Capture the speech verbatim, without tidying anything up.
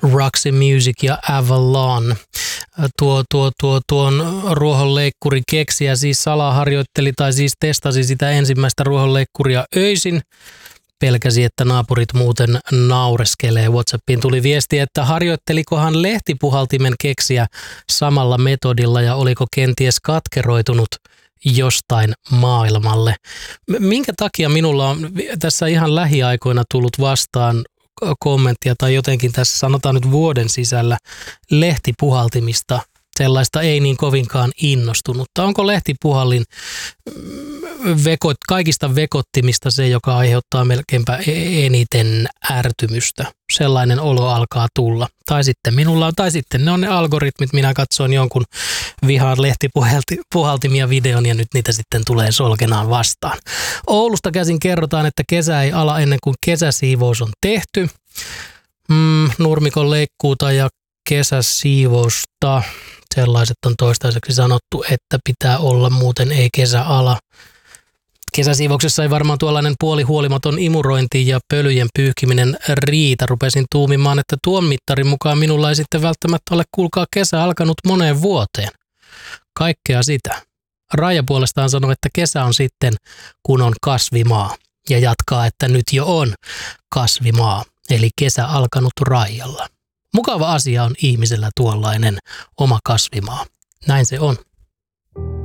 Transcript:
Roxy Music ja Avalon. Tuo, tuo, tuo, tuon ruohonleikkurin keksijä siis salaharjoitteli tai siis testasi sitä ensimmäistä ruohonleikkuria öisin. Pelkäsi, että naapurit muuten naureskelee. WhatsAppiin tuli viesti, että harjoittelikohan lehtipuhaltimen keksiä samalla metodilla ja oliko kenties katkeroitunut jostain maailmalle. Minkä takia minulla on tässä ihan lähiaikoina tullut vastaan kommenttia tai jotenkin tässä sanotaan nyt vuoden sisällä lehtipuhaltimista, sellaista ei niin kovinkaan innostunutta. Onko lehtipuhallin vekot, kaikista vekottimista se, joka aiheuttaa melkeinpä eniten ärtymystä? Sellainen olo alkaa tulla. Tai sitten minulla on, tai sitten ne on ne algoritmit, minä katsoin jonkun vihaan lehtipuhaltimia videon ja nyt niitä sitten tulee solkenaan vastaan. Oulusta käsin kerrotaan, että kesä ei ala ennen kuin kesäsiivous on tehty. Mm, nurmikon leikkuuta ja kesäsiivousta. Sellaiset on toistaiseksi sanottu, että pitää olla, muuten ei kesä ala. Kesäsiivouksessa ei varmaan tuollainen puolihuolimaton imurointi ja pölyjen pyyhkiminen riitä. Rupesin tuumimaan, että tuon mittarin mukaan minulla ei sitten välttämättä ole, kuulkaa, kesä alkanut moneen vuoteen. Kaikkea sitä. Raija puolestaan sanoi, että kesä on sitten, kun on kasvimaa. Ja jatkaa, että nyt jo on kasvimaa, eli kesä alkanut Raijalla. Mukava asia on ihmisellä tuollainen oma kasvimaa. Näin se on.